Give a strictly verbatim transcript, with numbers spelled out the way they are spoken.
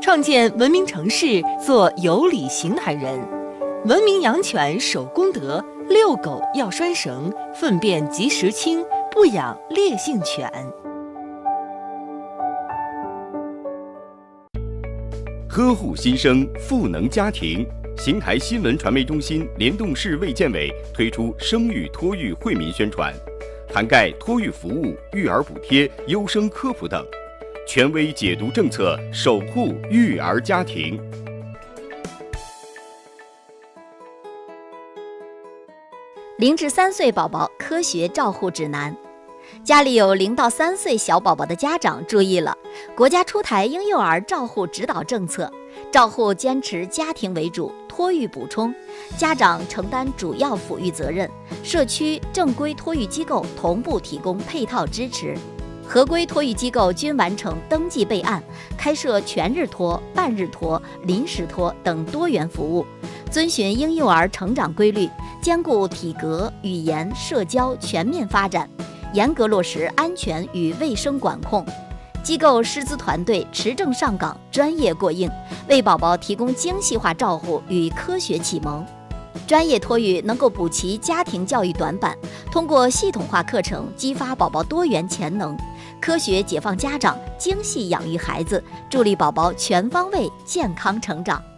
创建文明城市，做有理行台人。文明养犬守公德，遛狗要拴绳，粪便及时清，不养烈性犬。 呵护新生，赋能家庭。邢台新闻传媒中心联动市卫健委推出生育托育惠民宣传，涵盖托育服务、育儿补贴、优生科普等，权威解读政策，守护育儿家庭。 零至三岁宝宝科学照护指南。家里有零到三岁小宝宝的家长注意了，国家出台婴幼儿照护指导政策，照护坚持家庭为主，托育补充，家长承担主要抚育责任，社区正规托育机构同步提供配套支持。合规托育机构均完成登记备案，开设全日托、半日托、临时托等多元服务，遵循婴幼儿成长规律，兼顾体格、语言、社交全面发展，严格落实安全与卫生管控。机构师资团队持证上岗，专业过硬，为宝宝提供精细化照护与科学启蒙。专业托育能够补齐家庭教育短板，通过系统化课程激发宝宝多元潜能，科学解放家长，精细养育孩子，助力宝宝全方位健康成长。